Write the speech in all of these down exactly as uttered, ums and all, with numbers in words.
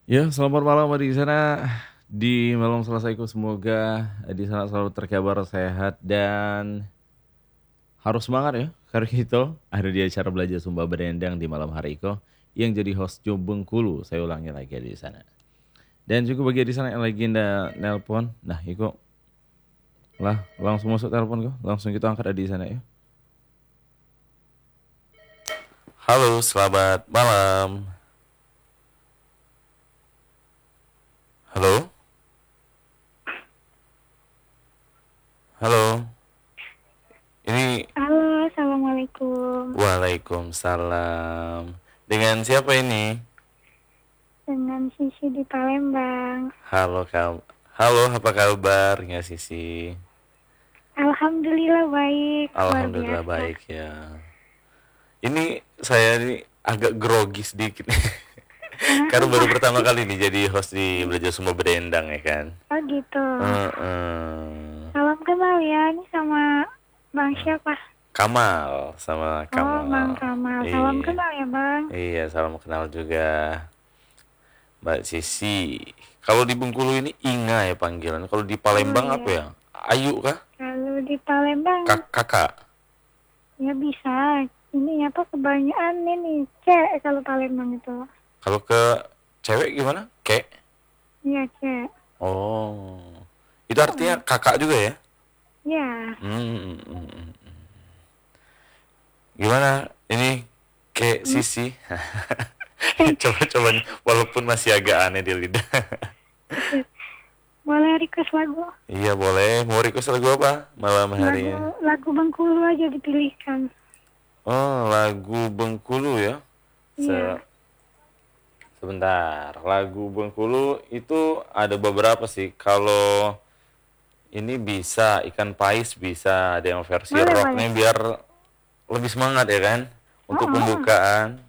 Ya, selamat malam di sana. Di malam selesaiku semoga di sana selalu terkabar sehat dan harus semangat ya. Karena itu ada di acara belajar Sumba Berendang di malam hari itu yang jadi host Jo Bengkulu. Saya ulangi lagi di sana. Dan juga bagi di sana yang lagi nda nelpon. Nah, Iko lah langsung masuk telepon kok. Langsung kita angkat di sana ya. Halo, selamat malam. Halo? Halo? Ini Halo, assalamualaikum. Waalaikumsalam. Dengan siapa ini? Dengan Sisi di Palembang. Halo kab, halo apa kabar ya Sisi? Alhamdulillah baik, luar Alhamdulillah biasa. baik ya. Ini saya ini agak grogi sedikit Kenapa karena baru Pak? pertama kali nih jadi host di Belajar Sumba Berdendang ya kan. Oh gitu. Heeh. Salam kenal ya, ini sama Bang siapa? Kamal sama Oh, Bang Kamal. Kamal. Salam Iya, kenal ya Bang. iya salam kenal juga Mbak Sisi. Kalau di Bengkulu ini Inga ya panggilan. Kalau di Oh Palembang apa iya. ya? Ayu kah? Kalau di Palembang Kak kakak. ya bisa. Ini apa kebanyakan ini C kalau Palembang itu. Kalau ke cewek gimana? Kek? Iya C. Oh, itu artinya kakak juga ya? Ya. Hmm, hmm, hmm, hmm. Gimana? Ini kayak Hmm? Sisi. Coba-coba nih, walaupun masih agak aneh di lidah. Boleh request lagu? Iya boleh. Mau request lagu apa malam hari Lagu ini? lagu Bengkulu aja dipilihkan. Oh, lagu Bengkulu ya. Se Iya. Sebentar. Lagu Bengkulu itu ada beberapa sih. Kalau ini bisa ikan pais, bisa ada yang versi Boleh, boleh. rocknya biar lebih semangat ya kan Oh, untuk oh, oh. pembukaan.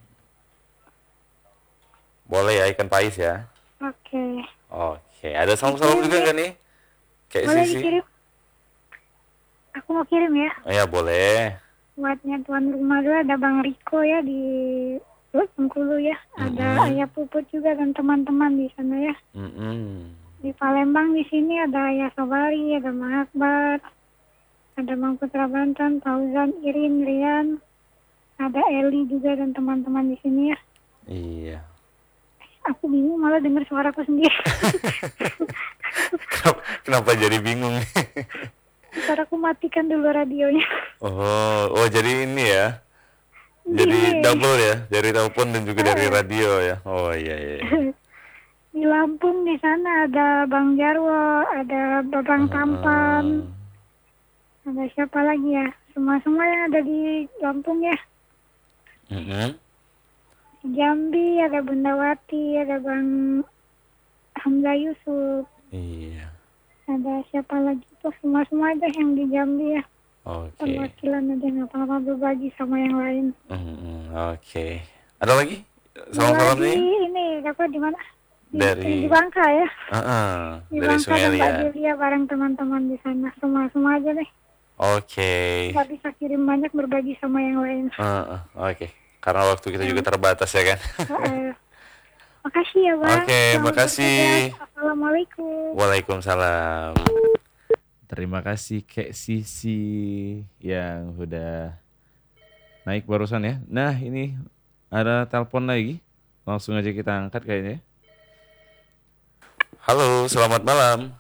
Boleh ya ikan pais ya. Oke. Oke, ada salam-salam Dikirim juga ya. nggak nih? Kayak Boleh Sisi. dikirim. Aku mau kirim ya. Oh ya boleh. Buatnya tuan rumah dulu ada Bang Riko ya di Bengkulu ya. Ada Mm-mm. Ayah Puput juga dan teman-teman di sana ya. Mm-mm. Di Palembang di sini ada Ayah Sobari, ada Mang Akbar, ada Mang Putra Banten, Fauzan, Irin, Rian, ada Eli juga dan teman-teman di sini ya. Iya. Aku bingung malah dengar suaraku sendiri. Kenapa, kenapa jadi bingung? Ntar aku matikan dulu radionya. Oh, oh jadi ini ya. Jadi Delay. double ya, dari telepon dan juga dari Eh, radio ya. Oh iya iya. Di Lampung di sana ada Bang Jarwo, ada Babang Heeh. Tampan, ada siapa lagi ya? Semua-semua yang ada di Lampung ya. Mm-mm. Di Jambi ada Bunda Wati, ada Bang Hamzah Yusuf, Iya. ada siapa lagi tuh semua-semua ada yang di Jambi ya. Oke. Perwakilan ada yang apa-apa berbagi sama yang lain. Mm-mm. Oke. Ada lagi? Ada Salam-salam lagi nih ini apa di mana? Di, dari di Bangka ya. Heeh, Di dari Bangka Sungai dan Mbak Liat. Julia bareng teman-teman di sana. Semua-semua aja deh. Oke. Nggak bisa kirim banyak berbagi sama yang lain. Heeh, oke. Karena waktu kita juga Ya. terbatas ya kan. Uh, makasih ya Bang. Oke, Selamat bertugas. makasih. Assalamualaikum. Waalaikumsalam. Terima kasih Kek Sisi yang udah naik barusan ya. Nah, ini ada telepon lagi. Langsung aja kita angkat kayaknya. Halo, selamat malam.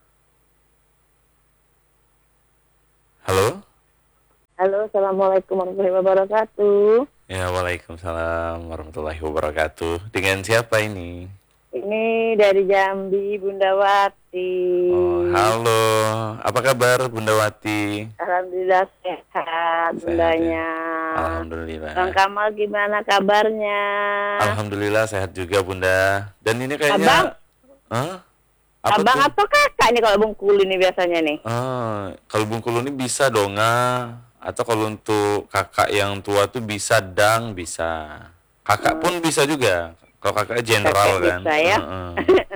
Halo? Halo, Assalamualaikum warahmatullahi wabarakatuh. Ya, waalaikumsalam warahmatullahi wabarakatuh. Dengan siapa ini? Ini dari Jambi, Bunda Wati. Oh, halo. Apa kabar Bunda Wati? Alhamdulillah sehat, Sehat bundanya. ya? Bang Alhamdulillah. Kamal gimana kabarnya? Alhamdulillah sehat juga Bunda. Dan ini kayaknya Abang, Hah? Apa abang tuh? atau kakak nih kalau Bengkulu nih biasanya nih? Ah, kalau Bengkulu ini bisa dong ah. Atau kalau untuk kakak yang tua tuh bisa dang, bisa. Kakak pun bisa juga. Kalau kakak jenderal Kakak kan. bisa ya. Heeh.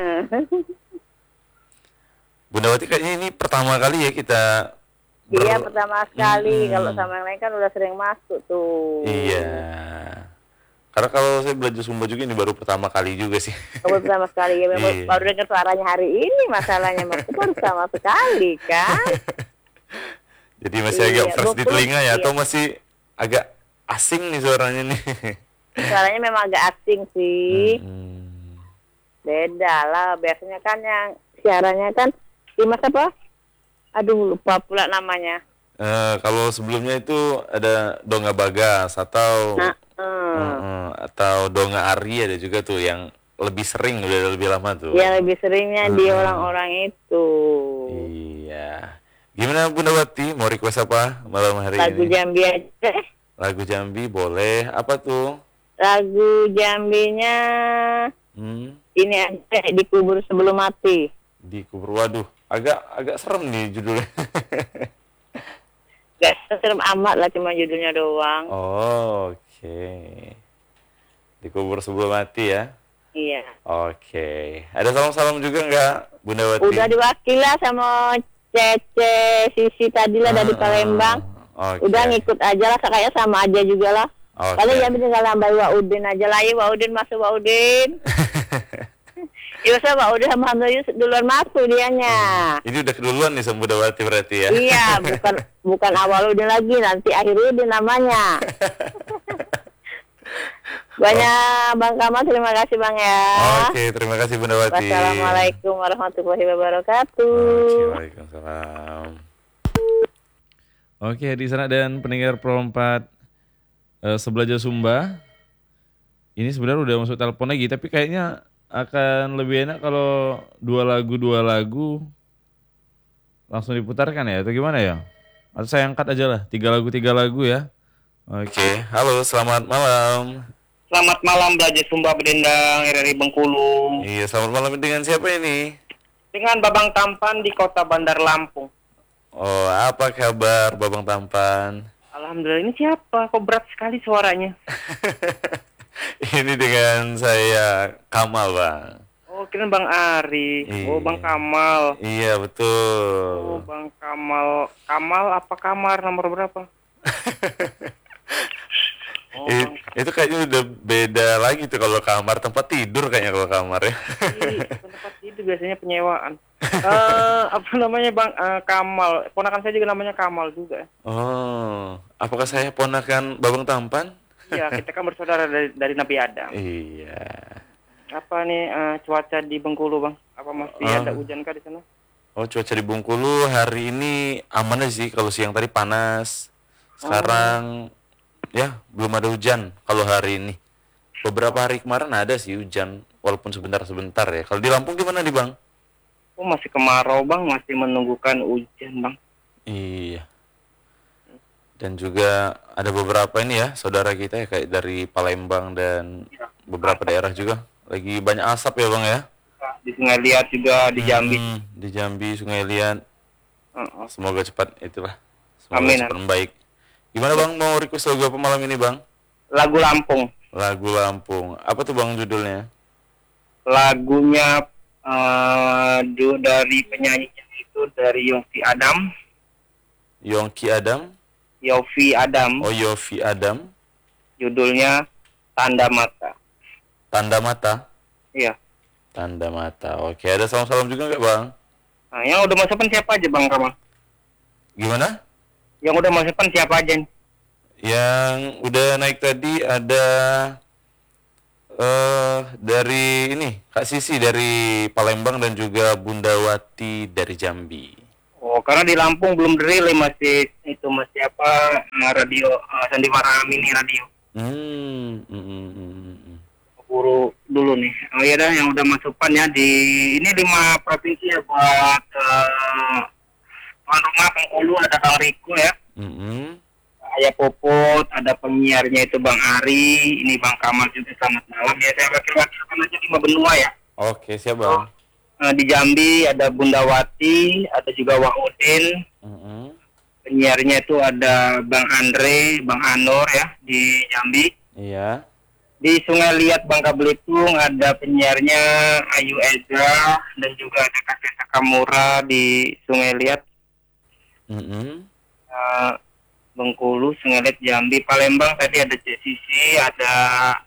Bunda Wati kayaknya ini pertama kali ya kita ber... Iya pertama sekali. Mm-mm. Kalau sama yang lain kan udah sering masuk tuh. Iya. Karena kalau saya belajar Sumba juga ini baru pertama kali juga sih. Baru pertama sekali ya, baru, Iya. baru dengar suaranya hari ini masalahnya, Mas. Baru pertama sekali kan? Jadi masih Iya, agak fresh di Bungkulu, telinga ya, iya. atau masih agak asing nih suaranya nih? Suaranya memang agak asing sih. Hmm. Beda lah, biasanya kan yang siarannya kan di Mas apa? Aduh, lupa pula namanya. Eh, kalau sebelumnya itu ada Donga Bagas atau Nah, eh, eh. eh, atau Donga Ari, ada juga tuh yang lebih sering, udah lebih lama tuh. Yang lebih seringnya di Hmm. orang-orang itu. Iya. Gimana Bunda Wati, mau request apa malam hari Lagu ini? Jambi aja. Lagu Jambi boleh. Apa tuh? Lagu Jambinya Hmm, ini aja, Dikubur Sebelum Mati. di kubur. Waduh, agak agak serem nih judulnya. Gak serem amat lah, cuma judulnya doang. Oh, oke. Dikubur sebelum mati ya. Iya. Oke. Ada salam-salam juga nggak Bunda Wati? Udah diwakil lah sama Cece Sisi tadi lah dari Ah, Palembang. Oke. Udah ngikut aja lah, kayaknya sama aja juga lah. Oke. Paling ya tinggal nambah Waudin aja lah, ya Waudin masuk Waudin. Iya, sama Waudin sama Hamzah duluan masuk dianya. Ini udah keduluan nih sama Bunda Wati berarti ya? Iya, bukan bukan awal Udin lagi, nanti akhir Udin namanya. Banyak Bang Kamal, terima kasih Bang ya. Oke, terima kasih Bunda Wati. Wassalamualaikum warahmatullahi wabarakatuh. Oke, waalaikumsalam. Oke, di sana dan pendengar Pro empat eh, Sebelaja Sumba. Ini sebenarnya udah masuk telepon lagi, tapi kayaknya akan lebih enak kalau dua lagu dua lagu langsung diputarkan ya, atau gimana ya? Atau saya angkat aja lah, tiga lagu tiga lagu ya. Oke, halo, selamat malam. Selamat malam Belajar Sumba Bedendang R R I Bengkulu. Iya, selamat malam, dengan siapa ini? Dengan Babang Tampan di Kota Bandar Lampung. Oh, apa kabar Babang Tampan? Alhamdulillah, ini siapa? Kok berat sekali suaranya? Ini dengan saya Kamal, Bang. Oh, kira Bang Ari. Oh, Iya. Bang Kamal. Iya, Oh, betul. Bang Kamal. Kamal apa kamar nomor berapa? Oh, I- Bang itu kayaknya udah beda lagi tuh kalau kamar, tempat tidur kayaknya kalau kamar ya. Kamil. Tempat tidur biasanya penyewaan. Eh, apa namanya Bang Eh, Kamal? Ponakan saya juga namanya Kamal juga. Oh, apakah saya ponakan Babang Tampan? Iya, kita kan bersaudara dari, dari Nabi Adam. Iya. Apa nih eh, cuaca di Bengkulu Bang? Apa masih Ah. ada hujan kah di sana? Oh, cuaca di Bengkulu hari ini aman aja sih. Kalau siang tadi panas. Sekarang ya belum ada hujan kalau hari ini. Beberapa hari kemarin ada sih hujan, walaupun sebentar-sebentar ya. Kalau di Lampung gimana nih, Bang? Oh, masih kemarau Bang, masih menunggukan hujan Bang. Iya. Dan juga ada beberapa ini ya, saudara kita ya, kayak dari Palembang dan beberapa daerah juga. Lagi banyak asap ya, Bang ya? Di Sungai Liat juga, di Jambi. Hmm, di Jambi, Sungai Liat. Heeh. Semoga cepat itulah. Semoga Amin, cepat membaik. Gimana Bang, mau request lagu apa malam ini, Bang? Lagu Lampung. Lagu Lampung. Apa tuh Bang judulnya? Lagunya eh du- dari penyanyinya itu dari Yofi Adam. Yongki Adam? Yofi Adam. Oh, Yofi Adam. Judulnya Tanda Mata. Tanda Mata. Iya. Tanda Mata. Oke, ada salam-salam juga nggak, Bang? Nah, yang udah masukin siapa aja Bang Kamal? Gimana? Yang udah masukin siapa aja nih? Yang udah naik tadi ada eh dari ini Kak Sisi dari Palembang dan juga Bunda Wati dari Jambi. Oh, karena di Lampung belum dirilis, masih itu masih apa eh, radio eh, Sandiwara Mini Radio. Hmm, hmm, hmm, hmm, hmm. Guru dulu nih. Oh iya dah, yang udah masukan ya di ini lima provinsi ya buat uh, tuan rumah Bengkulu ada Bang Riko ya, Hmm, hmm. Ayah Popot, ada penyiarnya itu Bang Ari, ini Bang Kamal juga, selamat malam ya. Saya wakil-wakilkan aja lima benua ya. Oke, siap Bang. Eh, di Jambi ada Bunda Wati, ada juga Waudin. Hmm, hmm. Penyiarnya itu ada Bang Andre, Bang Anor ya di Jambi. Iya. Di Sungai Liat Bangka Belitung ada penyiarnya Ayu Eza dan juga ada Kakek Sakamura di Sungai Liat. Hmm, hmm. Uh, Bengkulu, Sungai Liat, Jambi, Palembang tadi ada C C C, ada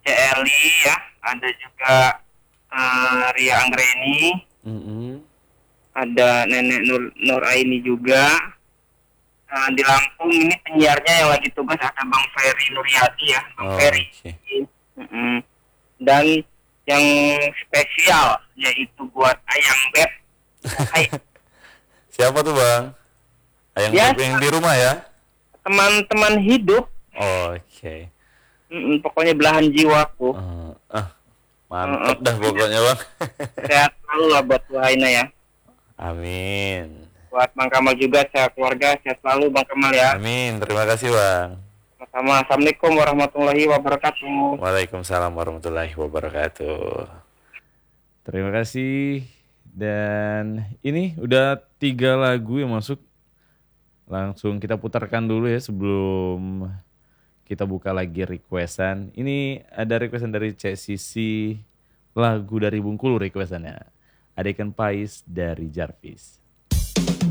Eli ya, ada juga uh, Ria Anggreni, Mm-mm. ada Nenek Nur Nur Aini juga. Uh, di Lampung ini penyiarnya yang lagi tugas ada Bang Ferry Nuryadi ya, Bang Oh, Ferry. oke. Mm-mm. Dan yang spesial yaitu buat Ayang Beb. Hai, Siapa tuh Bang? Ayang Ya. Beb yang di rumah ya? teman-teman hidup, Oke. mm-mm, pokoknya belahan jiwaku. Eh, ah, mantap dah pokoknya Bang. Sehat selalu lah buat Bu Haina ya. Amin. Buat Bang Kamal juga, sehat keluarga, sehat selalu Bang Kamal ya. Amin. Terima kasih Bang. Sama-sama. Assalamualaikum warahmatullahi wabarakatuh. Waalaikumsalam warahmatullahi wabarakatuh. Terima kasih. Dan ini udah tiga lagu yang masuk. Langsung kita putarkan dulu ya sebelum kita buka lagi requestan. Ini ada requestan dari Cek Sisi, lagu dari Bungkulu requestannya. Ada Ikan Pais dari Jarvis.